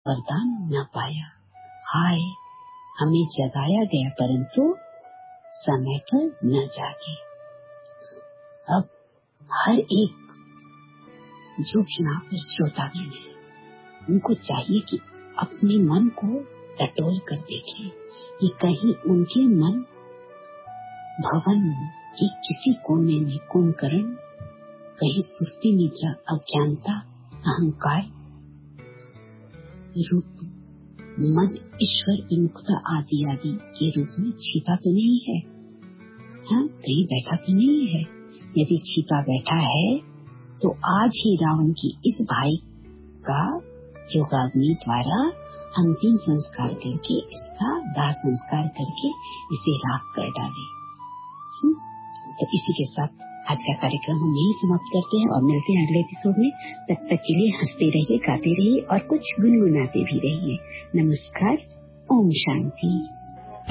वरदान न पाया। हाय, हमें जगाया गया परंतु समय पर न जागे। अब हर एक जो भी यहाँ पर श्रोतागण है, उनको चाहिए कि अपने मन को टटोल कर देखें कि कहीं उनके मन भवन के किसी कोने में कुंभकर्ण, कहीं सुस्ती निद्रा, अज्ञानता, अहंकार रूप मन, ईश्वर विमुखता आदि आदि के रूप में छिपा तो नहीं है? हाँ, कहीं बैठा तो नहीं है? यदि छिपा बैठा है तो आज ही रावण की इस भाई का योगाग्नि द्वारा अंतिम संस्कार करके, इसका दाह संस्कार करके इसे राख कर डाले। तो इसी के साथ आज का कार्यक्रम हम यही समाप्त करते हैं और मिलते हैं अगले एपिसोड में। तब तक के लिए हंसते रहिए, गाते रहिए और कुछ गुनगुनाते भी रहिए। नमस्कार, ओम शांति।